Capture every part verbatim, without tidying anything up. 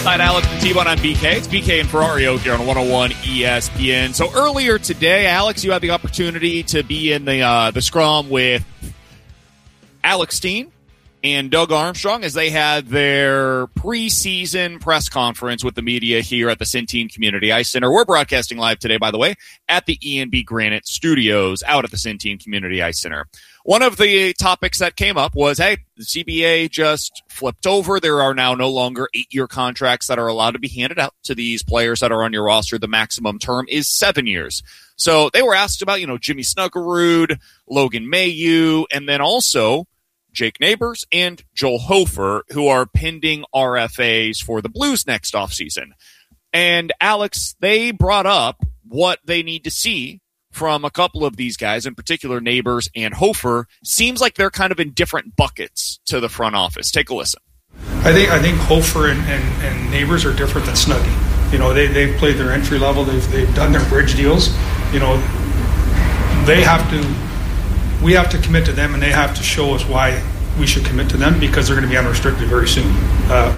Night, Alex and T-Bone on B K. It's B K and Ferrario here on one oh one E S P N. So earlier today, Alex, you had the opportunity to be in the uh, the scrum with Alex Steen and Doug Armstrong as they had their preseason press conference with the media here at the Centene Community Ice Center. We're broadcasting live today, by the way, at the E and B Granite Studios out at the Centene Community Ice Center. One of the topics that came up was, hey, the C B A just flipped over. There are now no longer eight-year contracts that are allowed to be handed out to these players that are on your roster. The maximum term is seven years. So they were asked about, you know, Jimmy Snuggerud, Logan Mailloux, and then also Jake Neighbors and Joel Hofer, who are pending R F As for the Blues next offseason. And, Alex, they brought up what they need to see from a couple of these guys, in particular Neighbors and Hofer. Seems like they're kind of in different buckets to the front office. Take a listen. I think I think Hofer and, and, and Neighbors are different than Snuggie. You know, they, they've played their entry level. They've, they've done their bridge deals. You know, they have to, we have to commit to them, and they have to show us why we should commit to them, because they're going to be unrestricted very soon. Uh,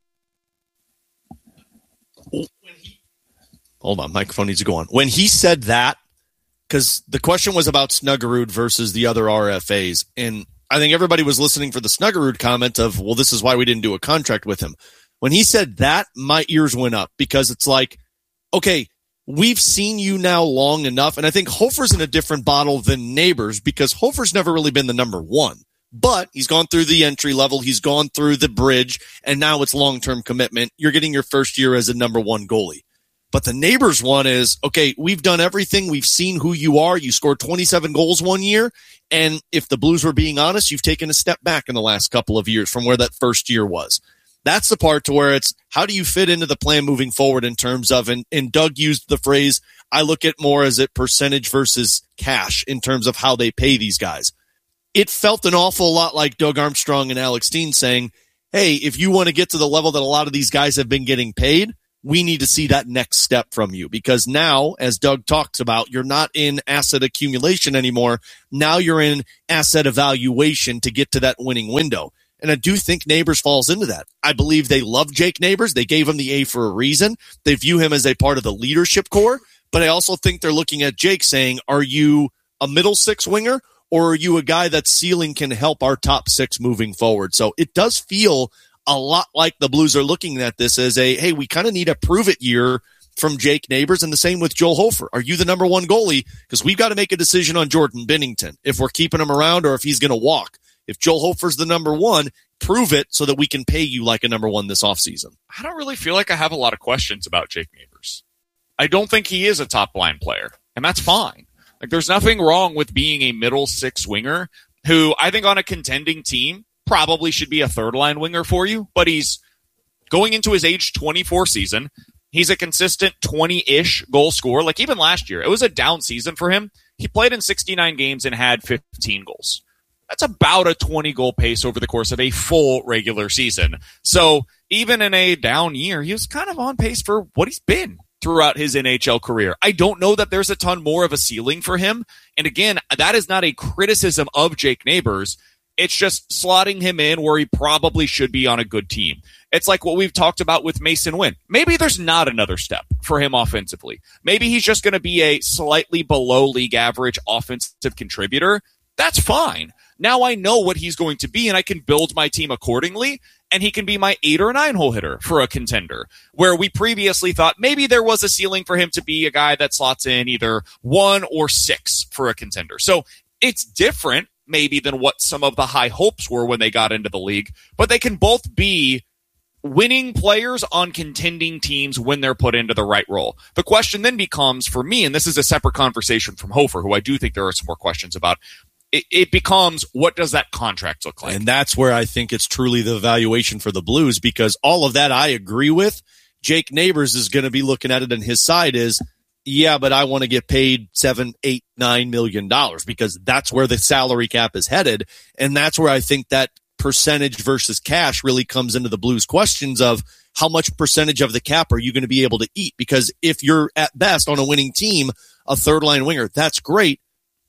Hold on, microphone needs to go on. When he said that, because the question was about Snuggerud versus the other R F As, and I think everybody was listening for the Snuggerud comment of, well, this is why we didn't do a contract with him. When he said that, my ears went up, because it's like, okay, we've seen you now long enough, and I think Hofer's in a different bottle than Neighbors, because Hofer's never really been the number one. But he's gone through the entry level, he's gone through the bridge, and now it's long-term commitment. You're getting your first year as a number one goalie. But the Neighbors one is, okay, we've done everything. We've seen who you are. You scored twenty-seven goals one year. And if the Blues were being honest, you've taken a step back in the last couple of years from where that first year was. That's the part to where it's, how do you fit into the plan moving forward in terms of, and, and Doug used the phrase, I look at more as a percentage versus cash in terms of how they pay these guys. It felt an awful lot like Doug Armstrong and Alex Steen saying, hey, if you want to get to the level that a lot of these guys have been getting paid, we need to see that next step from you, because now, as Doug talks about, you're not in asset accumulation anymore. Now you're in asset evaluation to get to that winning window. And I do think Neighbors falls into that. I believe they love Jake Neighbors. They gave him the A for a reason. They view him as a part of the leadership core. But I also think they're looking at Jake saying, are you a middle six winger, or are you a guy that ceiling can help our top six moving forward? So it does feel a lot like the Blues are looking at this as a, hey, we kind of need a prove-it year from Jake Neighbors, and the same with Joel Hofer. Are you the number one goalie? Because we've got to make a decision on Jordan Binnington, if we're keeping him around or if he's going to walk. If Joel Hofer's the number one, prove it so that we can pay you like a number one this offseason. I don't really feel like I have a lot of questions about Jake Neighbors. I don't think he is a top-line player, and that's fine. Like, there's nothing wrong with being a middle six winger who I think on a contending team probably should be a third-line winger for you, but he's going into his age twenty-four season. He's a consistent twenty-ish goal scorer. Like, even last year, it was a down season for him. He played in sixty-nine games and had fifteen goals. That's about a twenty-goal pace over the course of a full regular season. So even in a down year, he was kind of on pace for what he's been throughout his N H L career. I don't know that there's a ton more of a ceiling for him. And again, that is not a criticism of Jake Neighbors. It's just slotting him in where he probably should be on a good team. It's like what we've talked about with Mason Wynn. Maybe there's not another step for him offensively. Maybe he's just going to be a slightly below league average offensive contributor. That's fine. Now I know what he's going to be, and I can build my team accordingly, and he can be my eight or nine hole hitter for a contender, where we previously thought maybe there was a ceiling for him to be a guy that slots in either one or six for a contender. So it's different maybe than what some of the high hopes were when they got into the league, but they can both be winning players on contending teams when they're put into the right role. The question then becomes for me, and this is a separate conversation from Hofer, who I do think there are some more questions about, it, it becomes, what does that contract look like? And that's where I think it's truly the evaluation for the Blues, because all of that I agree with. Jake Neighbors is going to be looking at it, and his side is, yeah, but I want to get paid seven, eight, nine million dollars, because that's where the salary cap is headed. And that's where I think that percentage versus cash really comes into the Blues questions of how much percentage of the cap are you going to be able to eat? Because if you're at best on a winning team, a third line winger, that's great.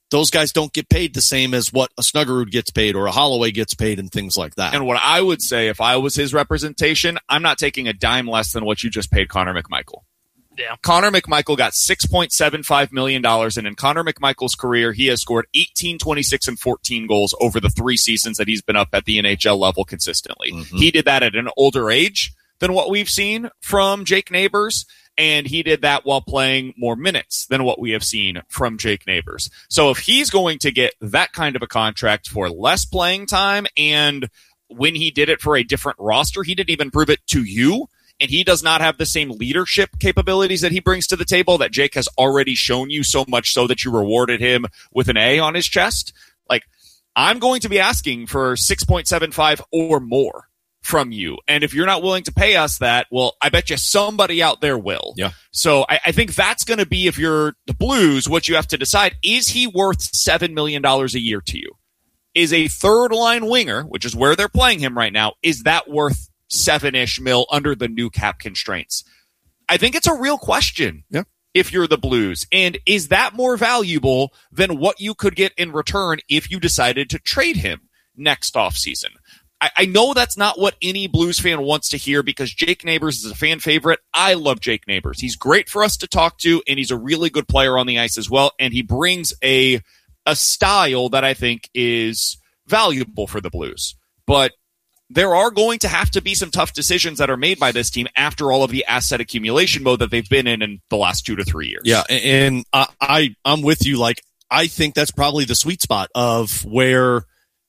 those guys don't get paid the same as what a Snuggerud gets paid or a Holloway gets paid and things like that. And what I would say, if I was his representation, I'm not taking a dime less than what you just paid Connor McMichael. Yeah. Connor McMichael got six point seven five million dollars, and in Connor McMichael's career, he has scored eighteen, twenty-six, and fourteen goals over the three seasons that he's been up at the N H L level consistently. Mm-hmm. He did that at an older age than what we've seen from Jake Neighbors, and he did that while playing more minutes than what we have seen from Jake Neighbors. So if he's going to get that kind of a contract for less playing time, and when he did it for a different roster, he didn't even prove it to you, and he does not have the same leadership capabilities that he brings to the table that Jake has already shown you, so much so that you rewarded him with an A on his chest. Like, I'm going to be asking for six point seven five or more from you. And if you're not willing to pay us that, well, I bet you somebody out there will. Yeah. So I, I think that's going to be, if you're the Blues, what you have to decide. Is he worth seven million dollars a year to you? Is a third line winger, which is where they're playing him right now, is that worth seven-ish mil under the new cap constraints? I think it's a real question. Yeah. If you're the Blues. And is that more valuable than what you could get in return if you decided to trade him next offseason? I, I know that's not what any Blues fan wants to hear, because Jake Neighbors is a fan favorite. I love Jake Neighbors. He's great for us to talk to, and he's a really good player on the ice as well. And he brings a a style that I think is valuable for the Blues. But there are going to have to be some tough decisions that are made by this team after all of the asset accumulation mode that they've been in in the last two to three years. Yeah, and I, I I'm with you. Like, I think that's probably the sweet spot of where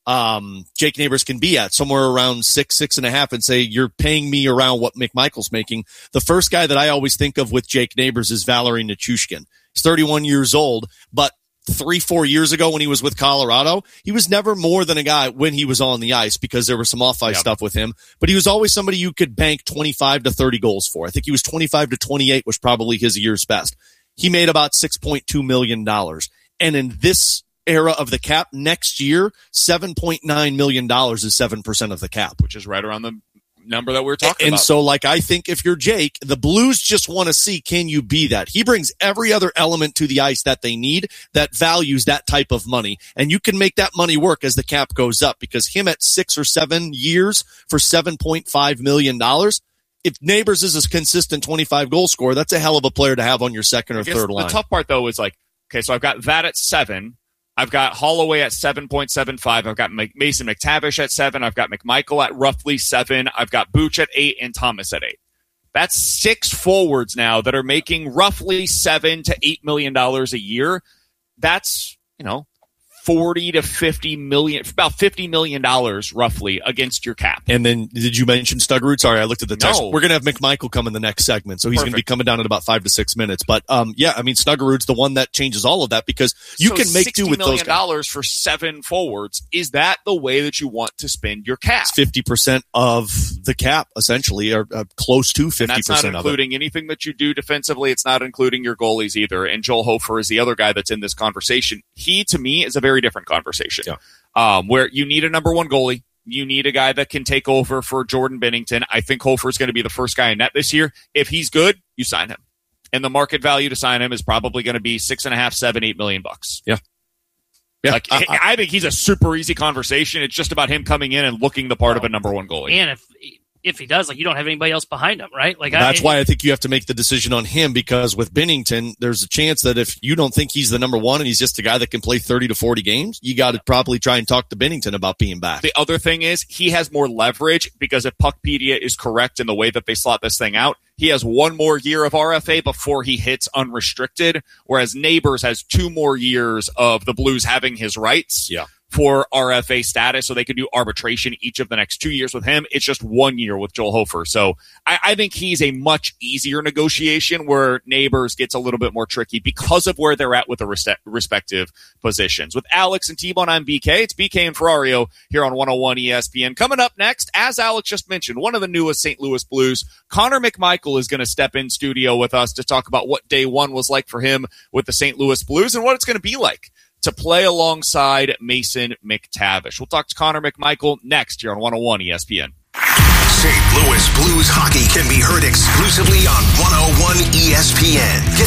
um, Jake Neighbors can be at, somewhere around six, six and a half, and say, you're paying me around what McMichael's making. The first guy that I always think of with Jake Neighbors is Valeri Nichushkin. He's thirty-one years old, but three, four years ago when he was with Colorado, he was never more than a guy when he was on the ice, because there was some off-ice yep. stuff with him, but he was always somebody you could bank twenty-five to thirty goals for. I think he was twenty-five to twenty-eight was probably his year's best. He made about six point two million dollars. And in this era of the cap, next year, seven point nine million dollars is seven percent of the cap. Which is right around the number that we we're talking and about. And so, like, I think if you're Jake, the Blues just want to see, can you be that? He brings every other element to the ice that they need that values that type of money. And you can make that money work as the cap goes up, because him at six or seven years for seven point five million dollars, if Neighbors is a consistent twenty-five goal scorer, that's a hell of a player to have on your second or third line. The tough part, though, is like, okay, so I've got that at seven. I've got Holloway at seven point seven five. I've got Mason McTavish at seven. I've got McMichael at roughly seven. I've got Booch at eight and Thomas at eight. That's six forwards now that are making roughly seven to eight million dollars a year. That's, you know, forty to fifty million, about fifty million dollars roughly against your cap. And then did you mention Stuggerud? Sorry, I looked at the text. No. We're going to have McMichael come in the next segment, so he's going to be coming down in about five to six minutes. But um, yeah, I mean, Stuggerud's the one that changes all of that, because you so can make do with those guys. sixty million dollars for seven forwards. Is that the way that you want to spend your cap? It's fifty percent of the cap, essentially, or uh, close to fifty percent of it. And that's not including anything that you do defensively. It's not including your goalies either. And Joel Hofer is the other guy that's in this conversation. He, to me, is a very different conversation. Yeah. Um, where you need a number one goalie. You need a guy that can take over for Jordan Binnington. I think Hofer is going to be the first guy in net this year. If he's good, you sign him. And the market value to sign him is probably going to be six and a half, seven, eight million bucks. Yeah. Yeah. Like, I, I, I think he's a super easy conversation. It's just about him coming in and looking the part well, of a number one goalie. And if if he does, like, you don't have anybody else behind him, right? Like, that's I, why I think you have to make the decision on him, because with Binnington, there's a chance that if you don't think he's the number one and he's just a guy that can play thirty to forty games, you got to probably try and talk to Binnington about being back. The other thing is he has more leverage, because if Puckpedia is correct in the way that they slot this thing out, he has one more year of R F A before he hits unrestricted, whereas Neighbors has two more years of the Blues having his rights. Yeah. For R F A status, so they could do arbitration each of the next two years with him. It's just one year with Joel Hofer. So I, I think he's a much easier negotiation, where Neighbors gets a little bit more tricky because of where they're at with the res- respective positions. With Alex and T-Bone, I'm B K. It's B K and Ferrario here on one oh one E S P N. Coming up next, as Alex just mentioned, one of the newest Saint Louis Blues, Connor McMichael, is going to step in studio with us to talk about what day one was like for him with the Saint Louis Blues and what it's going to be like to play alongside Mason McTavish. We'll talk to Connor McMichael next here on one oh one E S P N. Saint Louis Blues hockey can be heard exclusively on one oh one E S P N. Get the information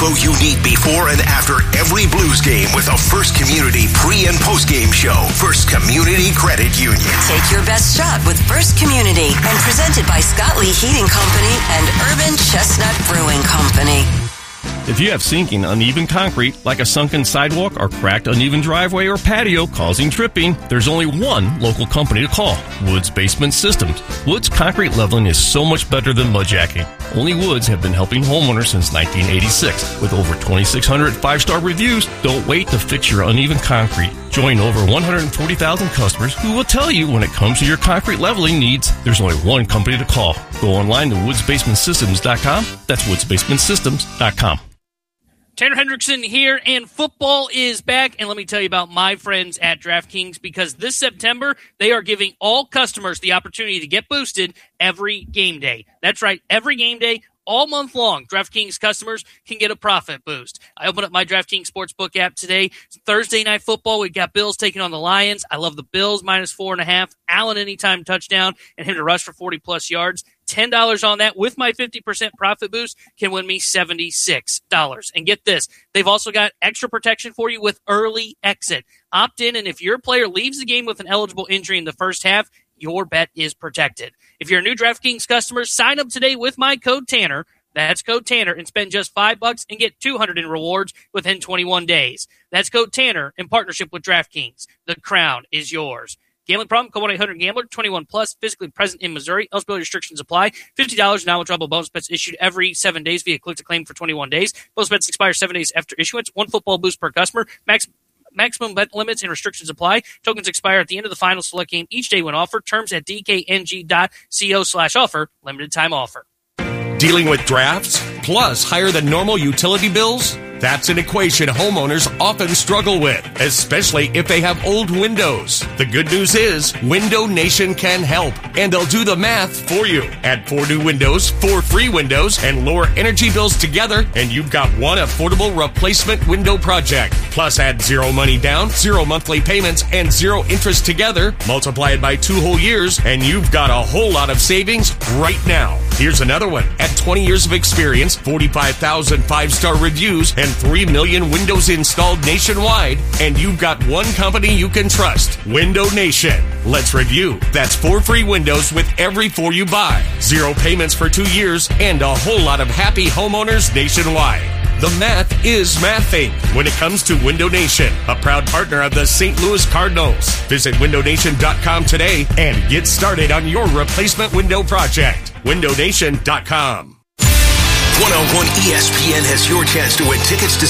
info you need before and after every Blues game with a First Community pre- and post-game show. First Community Credit Union. Take your best shot with First Community and presented by Scott Lee Heating Company and Urban Chestnut Brewing Company. If you have sinking, uneven concrete, like a sunken sidewalk or cracked, uneven driveway or patio causing tripping, there's only one local company to call, Woods Basement Systems. Woods concrete leveling is so much better than mudjacking. Only Woods have been helping homeowners since nineteen eighty-six. With over twenty-six hundred five-star reviews, don't wait to fix your uneven concrete. Join over one hundred forty thousand customers who will tell you when it comes to your concrete leveling needs, there's only one company to call. Go online to woods basement systems dot com. That's woods basement systems dot com. Tanner Hendrickson here, and football is back. And let me tell you about my friends at DraftKings, because this September, they are giving all customers the opportunity to get boosted every game day. That's right, every game day, all month long, DraftKings customers can get a profit boost. I opened up my DraftKings Sportsbook app today. It's Thursday Night Football. We've got Bills taking on the Lions. I love the Bills, minus four and a half. Allen anytime touchdown, and him to rush for forty-plus yards. ten dollars on that with my fifty percent profit boost can win me seventy-six dollars. And get this, they've also got extra protection for you with early exit. Opt in, and if your player leaves the game with an eligible injury in the first half, your bet is protected. If you're a new DraftKings customer, sign up today with my code Tanner. That's code Tanner, and spend just five bucks and get two hundred in rewards within twenty-one days. That's code Tanner in partnership with DraftKings. The crown is yours. Gambling problem? Call one eight hundred gambler, twenty-one plus, physically present in Missouri. Eligibility restrictions apply. fifty dollars now withdrawable bonus bets issued every seven days via click to claim for twenty-one days. Bonus bets expire seven days after issuance. One football boost per customer. Max Maximum bet limits and restrictions apply. Tokens expire at the end of the final select game each day when offered. Terms at dkng.co slash offer. Limited time offer. Dealing with drafts plus higher than normal utility bills? That's an equation homeowners often struggle with, especially if they have old windows. The good news is Window Nation can help, and they'll do the math for you. Add four new windows, four free windows, and lower energy bills together, and you've got one affordable replacement window project. Plus add zero money down, zero monthly payments, and zero interest together. Multiply it by two whole years, and you've got a whole lot of savings right now. Here's another one. At twenty years of experience, forty-five thousand five-star reviews, and three million windows installed nationwide, and you've got one company you can trust, Window Nation. Let's review. That's four free windows with every four you buy, zero payments for two years, and a whole lot of happy homeowners nationwide. The math is mathing when it comes to Window Nation, a proud partner of the Saint Louis Cardinals. Visit window nation dot com today and get started on your replacement window project. window nation dot com. one oh one E S P N has your chance to win tickets to